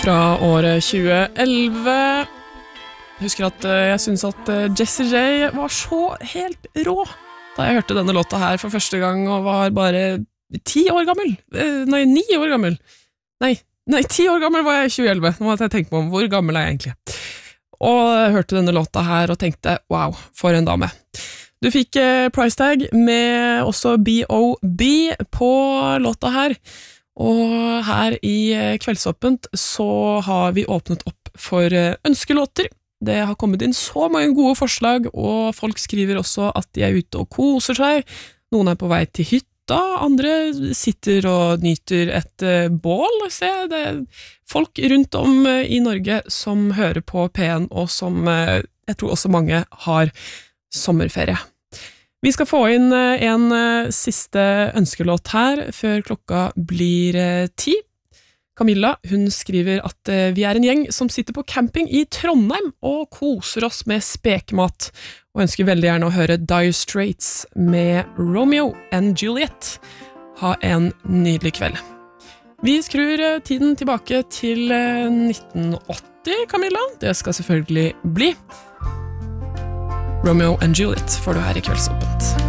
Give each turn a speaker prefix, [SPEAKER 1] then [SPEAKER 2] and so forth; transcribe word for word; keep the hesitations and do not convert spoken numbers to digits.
[SPEAKER 1] Fra året tjue elleve. Husker at eh, jeg synes at eh, Jessie J var så helt rå da jeg hørte denne låta her for første gang og var bare ti år gammel. Eh, nei, ni år gammel. Nei, nei, ti år gammel var jeg i tjue elleve. Nå måtte jeg tenke på om hvor gammel er jeg egentlig. Og jeg hørte denne låta her og tenkte, wow, for en dame. Du fikk eh, price tag med også B O B på låta her. Og her i Kveldsåpent så har vi åpnet opp for ønskelåter. Det har kommet inn så mange gode forslag, og folk skriver også at de er ute og koser seg. Noen er på vei til hytta, andre sitter og nyter et bål. Se, det er folk rundt om i Norge som hører på P en, og som jeg tror også mange har sommerferie. Vi skal få inn en siste ønskelåt her, før klokka blir ti. Camilla, hun skriver at vi er en gjeng som sitter på camping i Trondheim og koser oss med spekemat, og ønsker veldig gjerne å høre Dire Straits med Romeo and Juliet. Ha en nydelig kveld. Vi skrur tiden tilbake til nitten åtti, Camilla. Det skal selvfølgelig bli Romeo and Juliet får du her i Kveldsåpent.